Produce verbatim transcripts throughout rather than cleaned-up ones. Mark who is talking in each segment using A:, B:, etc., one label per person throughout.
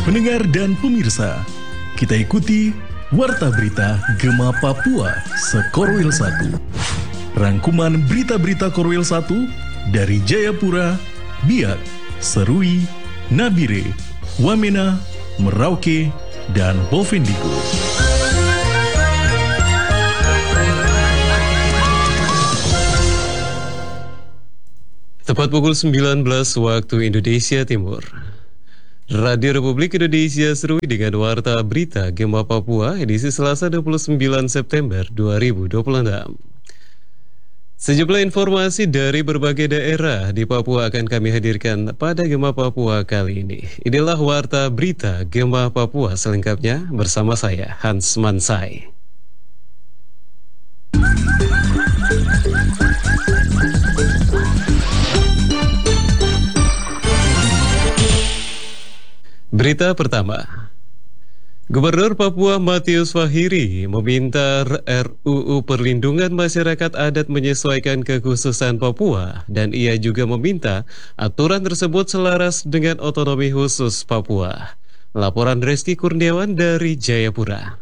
A: Pendengar dan pemirsa, kita ikuti Warta Berita Gema Papua Sekorwil satu. Rangkuman berita-berita Korwil satu dari Jayapura, Biak, Serui, Nabire, Wamena, Merauke, dan Bovendigul.
B: Tepat pukul sembilan belas waktu Indonesia Timur. Radio Republik Indonesia Serui dengan Warta Berita Gema Papua edisi Selasa dua puluh sembilan September dua ribu dua puluh enam. Sejumlah informasi dari berbagai daerah di Papua akan kami hadirkan pada Gema Papua kali ini. Inilah Warta Berita Gema Papua selengkapnya bersama saya, Hans Mansai. Berita pertama, Gubernur Papua Matius Fahiri meminta R U U Perlindungan Masyarakat Adat menyesuaikan kekhususan Papua dan ia juga meminta aturan tersebut selaras dengan otonomi khusus Papua. Laporan Reski Kurniawan dari Jayapura.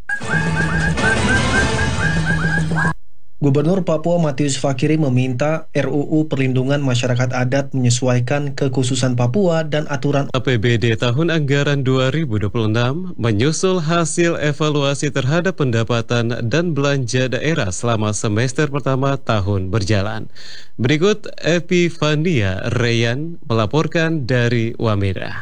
C: Gubernur Papua Matius Fahiri meminta R U U Perlindungan Masyarakat Adat menyesuaikan kekhususan Papua dan aturan
B: A P B D tahun anggaran dua ribu dua puluh enam menyusul hasil evaluasi terhadap pendapatan dan belanja daerah selama semester pertama tahun berjalan. Berikut Epifania Reyan melaporkan dari Wamena.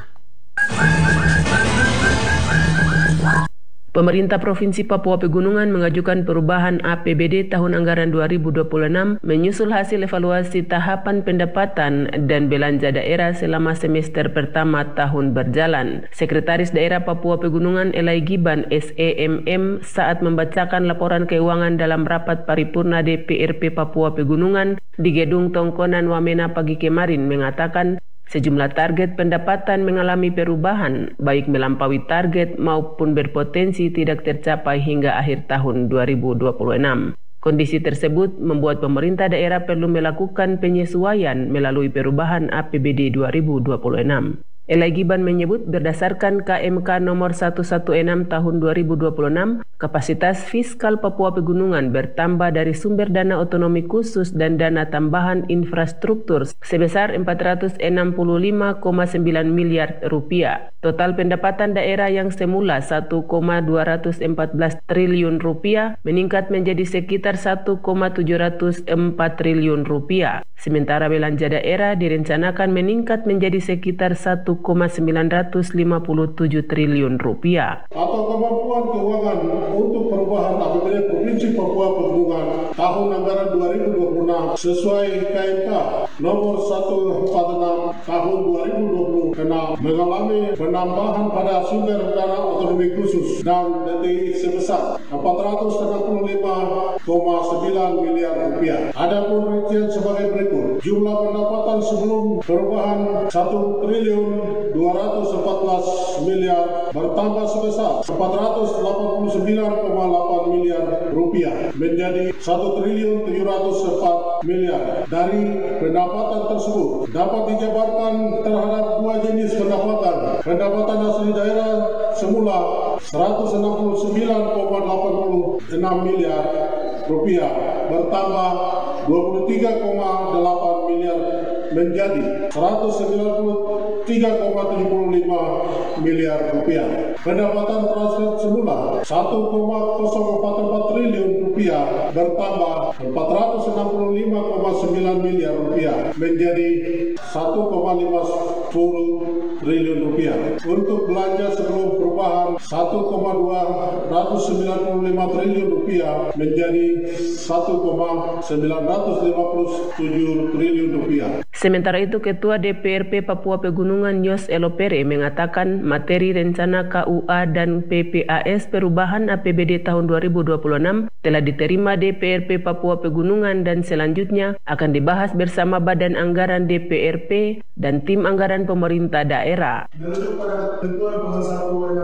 D: Pemerintah Provinsi Papua Pegunungan mengajukan perubahan A P B D tahun anggaran dua ribu dua puluh enam menyusul hasil evaluasi tahapan pendapatan dan belanja daerah selama semester pertama tahun berjalan. Sekretaris Daerah Papua Pegunungan Elai Giban S E M M saat membacakan laporan keuangan dalam rapat paripurna D P R P Papua Pegunungan di Gedung Tongkonan Wamena pagi kemarin mengatakan sejumlah target pendapatan mengalami perubahan, baik melampaui target maupun berpotensi tidak tercapai hingga akhir tahun dua ribu dua puluh enam. Kondisi tersebut membuat pemerintah daerah perlu melakukan penyesuaian melalui perubahan A P B D dua ribu dua puluh enam. Elai Giban menyebut berdasarkan K M K nomor seratus enam belas tahun dua ribu dua puluh enam, kapasitas fiskal Papua Pegunungan bertambah dari sumber dana otonomi khusus dan dana tambahan infrastruktur sebesar empat ratus enam puluh lima koma sembilan miliar rupiah. Total pendapatan daerah yang semula satu koma dua empat belas triliun rupiah meningkat menjadi sekitar satu koma tujuh nol empat triliun rupiah. Sementara belanja daerah direncanakan meningkat menjadi sekitar satu koma sembilan lima tujuh triliun rupiah.
E: Atau kemampuan keuangan untuk perubahan A P B D Provinsi Papua Pegunungan tahun anggaran dua ribu dua puluh enam sesuai K M K nomor seratus empat puluh enam tahun dua ribu dua puluh enam mengalami penambahan pada sumber dana otonomi khusus dan D T I sebesar empat ratus enam puluh lima koma sembilan miliar rupiah. Adapun rincian sebagai berikut. Jumlah pendapatan sebelum perubahan satu triliun dua ratus empat belas miliar bertambah sebesar empat ratus delapan puluh sembilan koma delapan miliar rupiah menjadi satu triliun tujuh ratus empat miliar. Dari pendapatan tersebut dapat dijabarkan terhadap dua jenis pendapatan. Pendapatan asli daerah semula seratus enam puluh sembilan koma delapan enam miliar rupiah bertambah dua puluh tiga koma delapan miliar menjadi seratus sembilan puluh tiga koma tujuh lima miliar rupiah. Pendapatan transfer semula satu koma nol empat empat triliun rupiah bertambah empat ratus enam puluh lima koma sembilan miliar rupiah menjadi satu koma lima nol triliun rupiah. Untuk belanja sebelum perubahan satu koma dua sembilan lima triliun rupiah menjadi satu koma sembilan lima tujuh triliun rupiah.
D: Sementara itu, Ketua D P R P Papua Pegunungan Yos Elopere mengatakan materi rencana K U A dan P P A S perubahan A P B D tahun dua ribu dua puluh enam telah diterima D P R P Papua Pegunungan dan selanjutnya akan dibahas bersama Badan Anggaran D P R P dan tim anggaran pemerintah daerah.
E: Merujuk pada ketentuan pasal satu